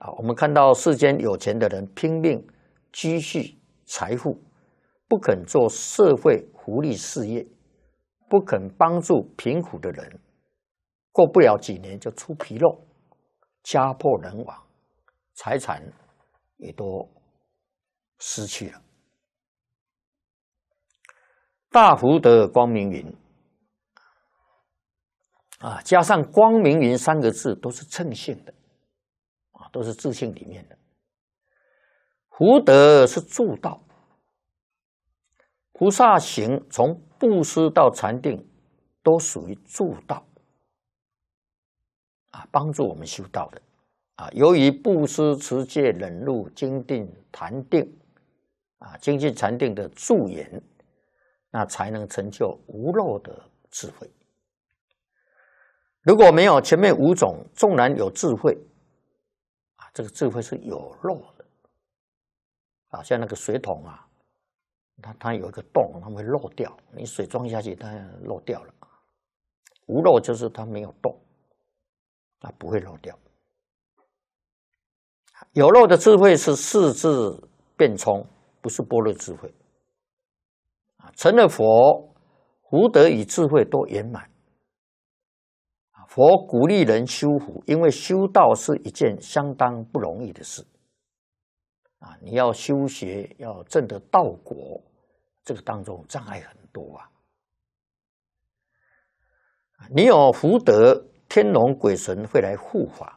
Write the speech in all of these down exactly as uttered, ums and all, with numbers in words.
啊，我们看到世间有钱的人拼命积蓄财富，不肯做社会福利事业，不肯帮助贫苦的人，过不了几年就出纰漏，家破人亡，财产也都失去了。大福德光明云啊，加上光明云三个字都是称性的啊，都是自性里面的。福德是助道，菩萨行从布施到禅定都属于助道啊，帮助我们修道的啊。由于布施、持戒、忍辱、精进、禅定啊，精进禅定的助缘，那才能成就无漏的智慧。如果没有前面五种，纵然有智慧啊，这个智慧是有漏的啊，像那个水桶啊，它它有一个洞，它会漏掉，你水装下去，它漏掉了。无漏就是它没有洞，它不会漏掉。有漏的智慧是四智辩聪，不是般若智慧。成了佛，福德与智慧都圆满。佛鼓励人修福，因为修道是一件相当不容易的事啊！你要修学，要证得道果，这个当中障碍很多啊。你有福德，天龙鬼神会来护法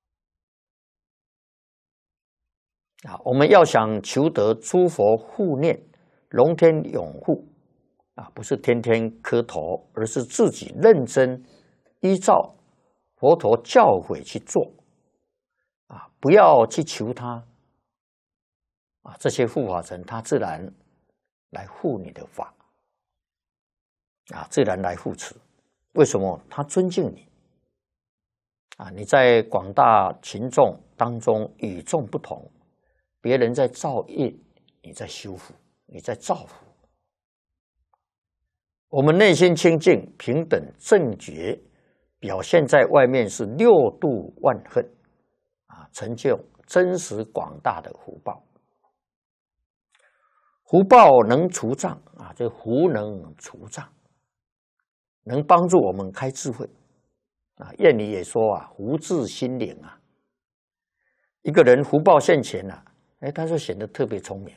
啊！我们要想求得诸佛护念、龙天拥护啊，不是天天磕头，而是自己认真依照佛陀教诲去做啊，不要去求他啊，这些护法神他自然来护你的法啊，自然来护持。为什么？他尊敬你啊！你在广大群众当中与众不同，别人在造业，你在修福，你在造福。我们内心清净、平等、正觉，表现在外面是六度万恨啊，成就真实广大的福报。福报能除障啊，这福能除障，能帮助我们开智慧啊。谚语也说啊，福至心灵啊。一个人福报现前啊，哎，他就显得特别聪明。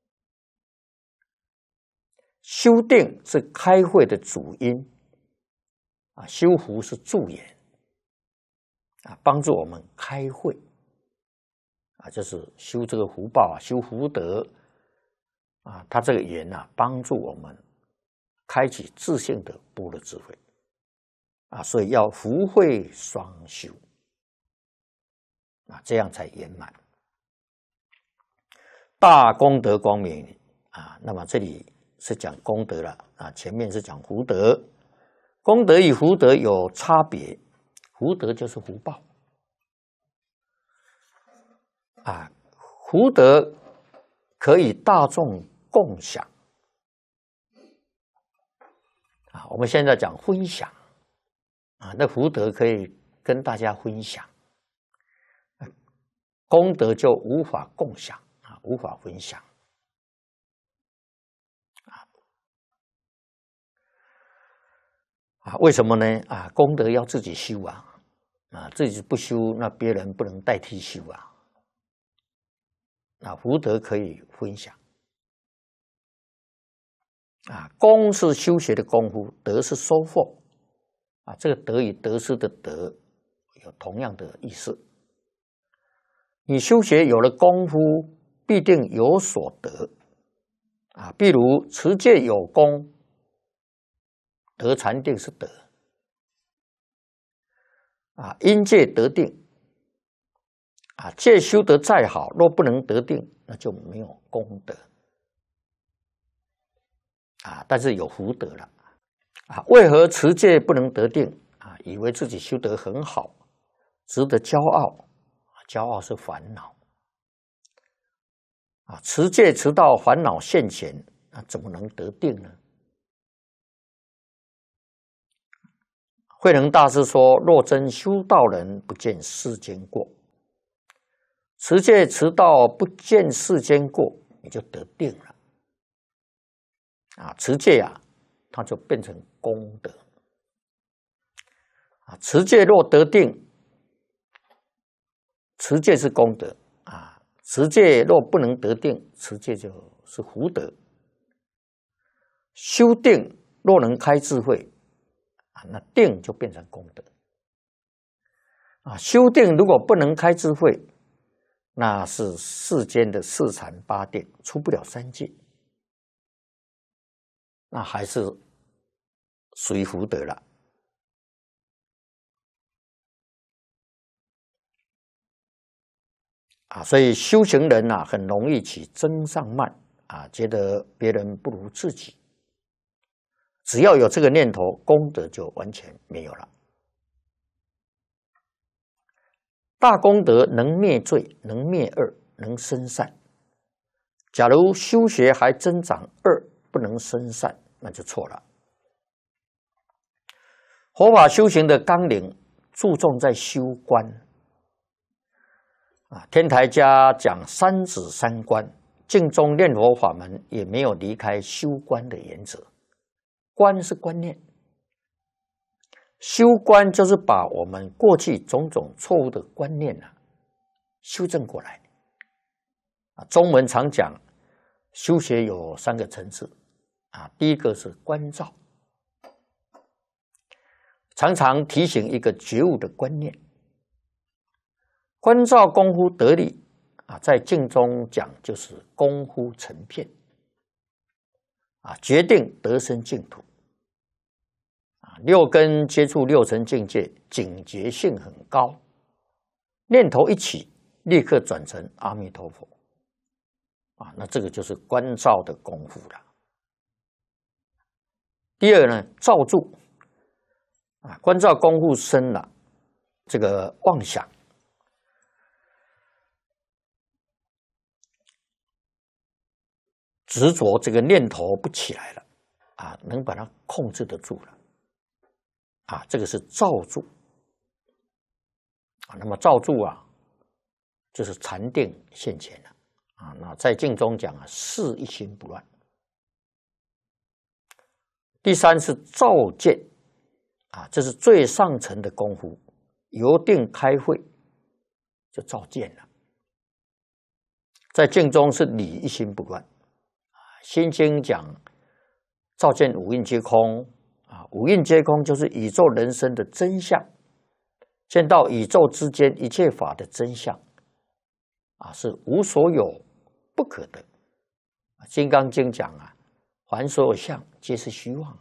修定是开慧的主因啊，修福是助缘啊，帮助我们开慧啊，就是修这个福报啊，修福德啊，他这个缘啊，帮助我们开启自性的般若智慧啊，所以要福慧双修啊，这样才圆满。大功德光明啊，那么这里是讲功德了啊，前面是讲福德，功德与福德有差别，福德就是福报啊，福德可以大众共享啊，我们现在讲分享啊，那福德可以跟大家分享，功德就无法共享啊，无法分享。啊，为什么呢？啊，功德要自己修啊，啊，自己不修，那别人不能代替修啊。啊，福德可以分享。啊，功是修学的功夫，德是收获。啊，这个德与得失的德有同样的意思。你修学有了功夫，必定有所得。啊，比如持戒有功。得禅定是得啊，因戒得定啊，戒修得再好，若不能得定，那就没有功德啊。但是有福德了啊。为何持戒不能得定啊？以为自己修得很好，值得骄傲，骄傲是烦恼啊。持戒持到烦恼现前，那怎么能得定呢？慧能大师说：“若真修道人，不见世间过。 持戒持到不见世间过，你就得定了。啊，持戒啊，它就变成功德。啊，持戒若得定，持戒是功德啊；持戒若不能得定，持戒就是福德。修定若能开智慧，啊，那定就变成功德。啊，修定如果不能开智慧，那是世间的四禅八定，出不了三界，那还是属于福德了。啊，所以修行人啊，很容易起增上慢啊，觉得别人不如自己。只要有这个念头，功德就完全没有了。大功德能灭罪，能灭恶，能生善。假如修学还增长恶，不能生善，那就错了。佛法修行的纲领注重在修观啊，天台家讲三止三观，净宗念佛法门也没有离开修观的原则。观是观念，修观就是把我们过去种种错误的观念啊修正过来。啊，中文常讲修学有三个层次啊，第一个是观照，常常提醒一个觉悟的观念。观照功夫得力啊，在净中讲就是功夫成片啊，决定得生净土啊。六根接触六尘境界，警觉性很高，念头一起，立刻转成阿弥陀佛啊。那这个就是观照的功夫了。第二呢，照住啊，观照功夫深了，这个妄想。执着这个念头不起来了啊，能把它控制得住了啊，这个是照住啊。那么照住啊，就是禅定现前了啊。那在净中讲啊，事一心不乱。第三是照见啊，这是最上层的功夫，由定开慧就照见了。在净中是理一心不乱。心经讲照见五蕴皆空啊，五蕴皆空就是宇宙人生的真相，见到宇宙之间一切法的真相啊，是无所有不可得。金刚经讲啊，凡所有相皆是虚妄，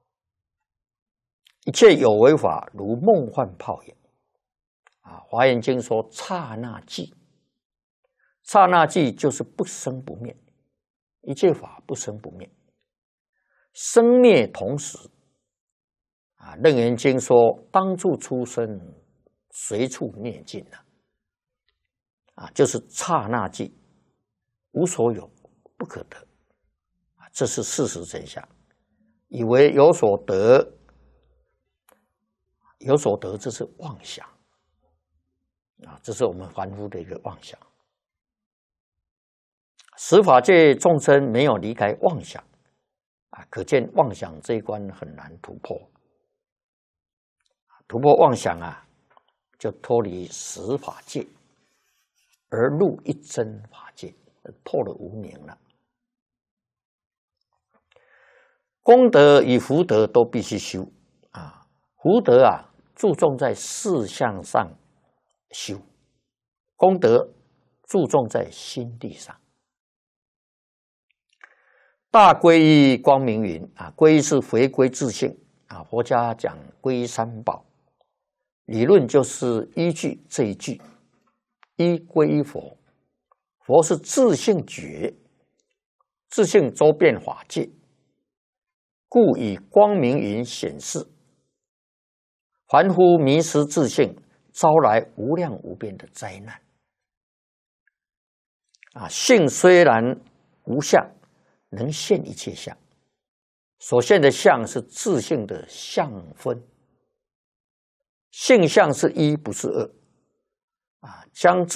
一切有为法如梦幻泡影啊。华严经说刹那寂，刹那寂就是不生不灭。一切法不生不灭，生灭同时啊。楞严经说当处出生，随处灭尽了啊，就是刹那寂，无所有不可得啊，这是事实真相。以为有所得，有所得这是妄想啊，这是我们凡夫的一个妄想。十法界众生没有离开妄想啊，可见妄想这一关很难突破。突破妄想啊，就脱离十法界，而入一真法界，破了无明了。功德与福德都必须修啊，福德啊注重在事相上修，功德注重在心地上。大皈依光明云啊，皈依是回归自性啊。佛家讲皈依三宝，理论就是依据这一句，依皈依佛。佛是自性觉，自性周遍法界，故以光明云显示。凡夫迷失自性，招来无量无边的灾难啊。性虽然无相，能现一切相，所现的相是自性的相分，性相是一不是二啊，将自